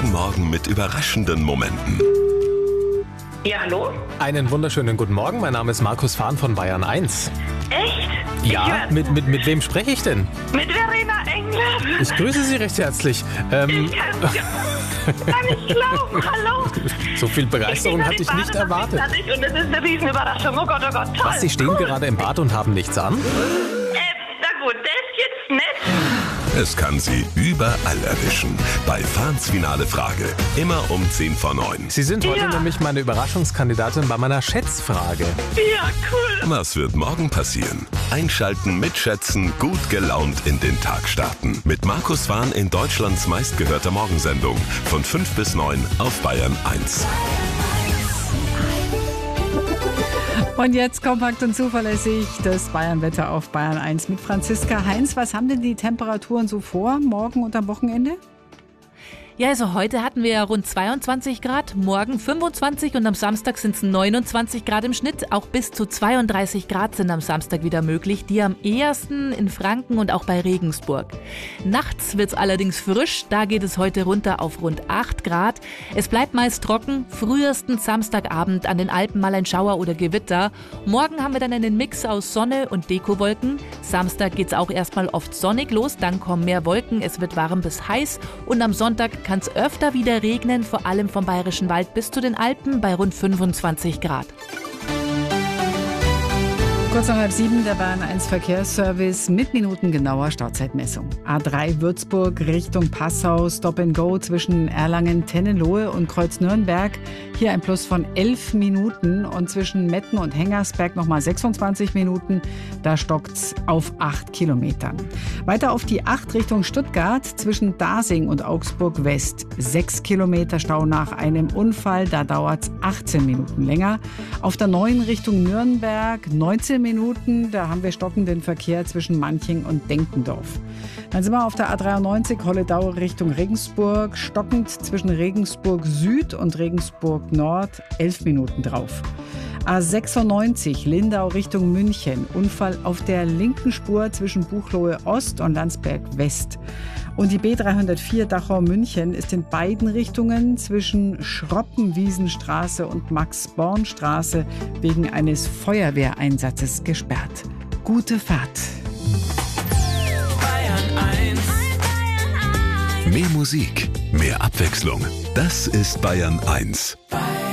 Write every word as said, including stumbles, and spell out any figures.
Jeden Morgen mit überraschenden Momenten. Ja, hallo? Einen wunderschönen guten Morgen, mein Name ist Markus Fahn von Bayern eins. Echt? Ja, mit, mit, mit wem spreche ich denn? Mit Verena Engler. Ich grüße Sie recht herzlich. Ähm, Ich kann kann nicht glauben, hallo. so viel Begeisterung hatte ich nicht erwartet. Fertig und das ist eine Riesenüberraschung. Oh Gott, oh Gott, toll. Was, Sie stehen cool. gerade im Bad und haben nichts an? Äh, na gut, das ist jetzt nett. Es kann Sie überall erwischen. Bei Fahns finale Frage. Immer um zehn vor neun. Sie sind heute Ja. nämlich meine Überraschungskandidatin bei meiner Schätzfrage. Ja, cool. Was wird morgen passieren? Einschalten, mitschätzen, gut gelaunt in den Tag starten. Mit Markus Fahn in Deutschlands meistgehörter Morgensendung. Von fünf bis neun auf Bayern eins. Und jetzt kompakt und zuverlässig das Bayernwetter auf Bayern eins mit Franziska Heinz. Was haben denn die Temperaturen so vor, morgen und am Wochenende? Ja, also heute hatten wir ja rund zweiundzwanzig Grad, morgen fünfundzwanzig und am Samstag sind es neunundzwanzig Grad im Schnitt. Auch bis zu zweiunddreißig Grad sind am Samstag wieder möglich, die am ehesten in Franken und auch bei Regensburg. Nachts wird es allerdings frisch, da geht es heute runter auf rund acht Grad. Es bleibt meist trocken, frühestens Samstagabend an den Alpen mal ein Schauer oder Gewitter. Morgen haben wir dann einen Mix aus Sonne und Dekowolken. Samstag geht es auch erstmal oft sonnig los, dann kommen mehr Wolken, es wird warm bis heiß und am Sonntag kann es öfter wieder regnen, vor allem vom Bayerischen Wald bis zu den Alpen bei rund fünfundzwanzig Grad. Kurz nach halb sieben, der Bayern eins Verkehrsservice mit minutengenauer Startzeitmessung. A drei Würzburg Richtung Passau, Stop and Go zwischen Erlangen-Tennenlohe und Kreuz-Nürnberg. Hier ein Plus von elf Minuten und zwischen Metten und Hengersberg nochmal sechsundzwanzig Minuten. Da stockt's auf acht Kilometern. Weiter auf die acht Richtung Stuttgart zwischen Dasing und Augsburg West. sechs Kilometer Stau nach einem Unfall, da dauert's achtzehn Minuten länger. Auf der neun Richtung Nürnberg neunzehn Minuten, da haben wir stockenden Verkehr zwischen Manching und Denkendorf. Dann sind wir auf der A dreiundneunzig Holledau Richtung Regensburg, stockend zwischen Regensburg Süd und Regensburg Nord, elf Minuten drauf. A sechsundneunzig Lindau Richtung München, Unfall auf der linken Spur zwischen Buchloe Ost und Landsberg West. Und die B dreihundertvier Dachau München ist in beiden Richtungen zwischen Schroppenwiesenstraße und Max-Born-Straße wegen eines Feuerwehreinsatzes gesperrt. Gute Fahrt. Mehr Musik, mehr Abwechslung. Das ist Bayern eins. Bayern